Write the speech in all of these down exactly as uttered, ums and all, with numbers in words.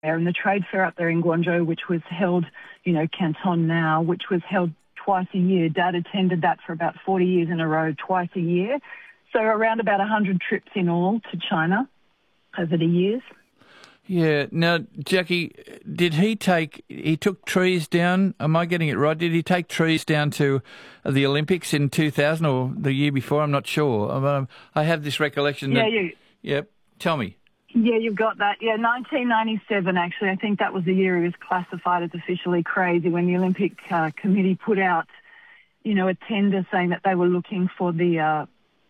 and the trade fair up there in Guangzhou, which was held, you know, Canton now, which was held twice a year. Dad attended that for about forty years in a row, twice a year. So around about one hundred trips in all to China over the years. Yeah. Now, Jackie, did he take, he took trees down, am I getting it right? Did he take trees down to the Olympics in two thousand or the year before? I'm not sure. Um, I have this recollection that... Yeah, you... Yep. Tell me. Yeah, you've got that. Yeah, nineteen ninety-seven, actually. I think that was the year he was classified as officially crazy when the Olympic uh, Committee put out, you know, a tender saying that they were looking for the uh,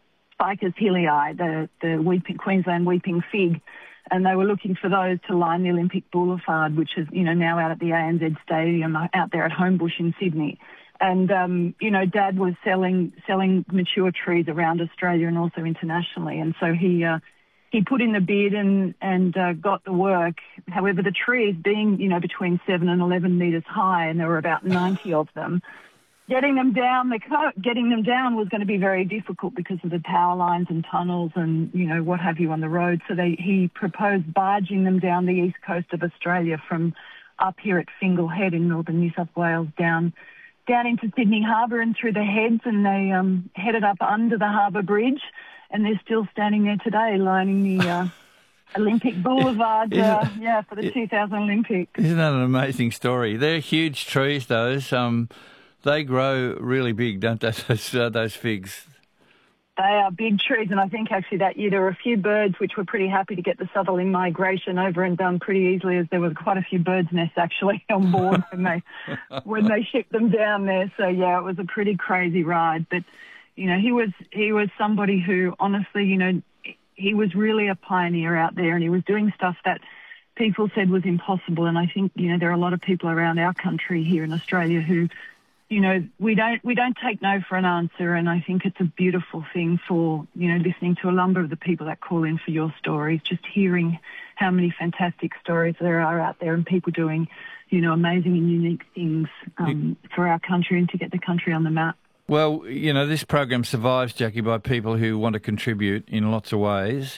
Ficus helii, the, the weeping, Queensland weeping fig, and they were looking for those to line the Olympic Boulevard, which is, you know, now out at the A N Z Stadium out there at Homebush in Sydney. And, um, you know, Dad was selling selling mature trees around Australia and also internationally. And so he... Uh, He put in the bid and, and uh, got the work. However, the trees being, you know, between seven and eleven metres high, and there were about ninety of them, getting them down, the co- getting them down was going to be very difficult because of the power lines and tunnels and, you know, what have you on the road. So they, he proposed barging them down the east coast of Australia from up here at Fingal Head in northern New South Wales down down into Sydney Harbour and through the heads, and they um, headed up under the Harbour Bridge. And they're still standing there today, lining the uh, Olympic Boulevard, uh, yeah, for the two thousand Olympics. Isn't that an amazing story? They're huge trees, those. Um, they grow really big, don't they, those, uh, those figs? They are big trees, and I think actually that year there were a few birds which were pretty happy to get the Sutherland migration over and done pretty easily, as there was quite a few birds' nests actually on board when they when they shipped them down there. So, yeah, it was a pretty crazy ride, but... You know, he was he was somebody who, honestly, you know, he was really a pioneer out there, and he was doing stuff that people said was impossible. And I think, you know, there are a lot of people around our country here in Australia who, you know, we don't we don't take no for an answer. And I think it's a beautiful thing for, you know, listening to a number of the people that call in for your stories, just hearing how many fantastic stories there are out there and people doing, you know, amazing and unique things um, for our country and to get the country on the map. Well, you know, this program survives, Jackie, by people who want to contribute in lots of ways,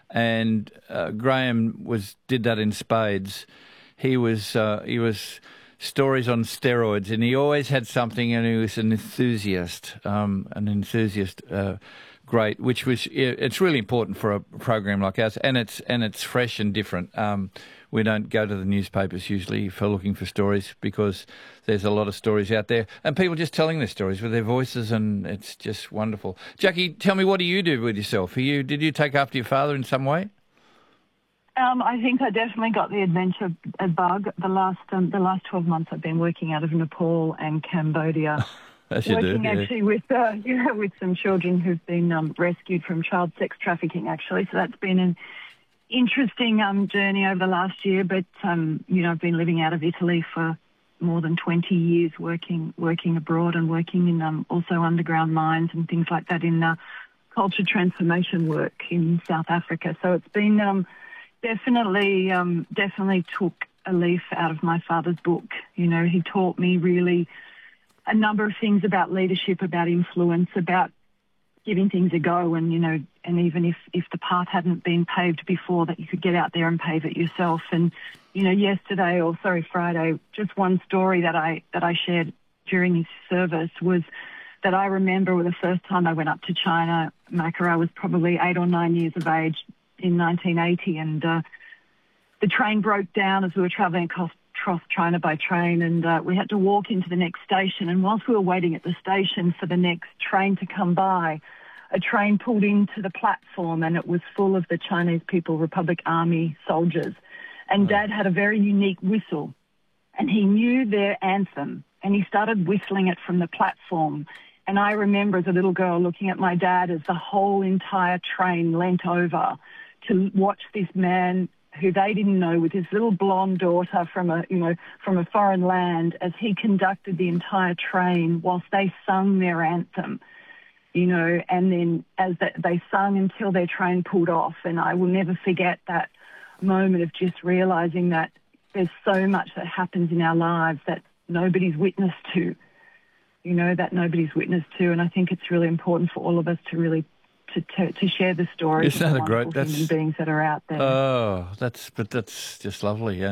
and uh, Graham was did that in spades. He was uh, he was stories on steroids, and he always had something, and he was an enthusiast, um, an enthusiast. Uh, Great, which was it's really important for a program like ours, and it's and it's fresh and different. Um, we don't go to the newspapers usually for looking for stories because there's a lot of stories out there, and people just telling their stories with their voices, and it's just wonderful. Jackie, tell me, what do you do with yourself? Are you did you take after your father in some way? Um, I think I definitely got the adventure bug. The last um, the last twelve months, I've been working out of Nepal and Cambodia. As you working do, yeah. actually with uh, yeah, with some children who've been um, rescued from child sex trafficking, actually. So that's been an interesting um, journey over the last year. But, um, you know, I've been living out of Italy for more than twenty years, working working abroad and working in um, also underground mines and things like that in uh, culture transformation work in South Africa. So it's been um, definitely, um, definitely took a leaf out of my father's book. You know, he taught me really a number of things about leadership, about influence, about giving things a go, and, you know, and even if, if the path hadn't been paved before, that you could get out there and pave it yourself. And, you know, yesterday, or sorry, Friday, just one story that I that I shared during his service was that I remember the first time I went up to China, Macca, I was probably eight or nine years of age in nineteen eighty, and uh, the train broke down as we were travelling across across China by train, and uh, we had to walk into the next station. And whilst we were waiting at the station for the next train to come by, a train pulled into the platform, and it was full of the Chinese People's Republic Army soldiers. And Dad had a very unique whistle, and he knew their anthem, and he started whistling it from the platform. And I remember as a little girl looking at my dad as the whole entire train leant over to watch this man who they didn't know, with his little blonde daughter from a, you know, from a foreign land, as he conducted the entire train whilst they sung their anthem, you know, and then as the, they sung until their train pulled off. And I will never forget that moment of just realising that there's so much that happens in our lives that nobody's witness to, you know, that nobody's witness to. And I think it's really important for all of us to really To, to, to share the stories of the wonderful human beings that are out there. Oh, that's but that's just lovely. Yeah.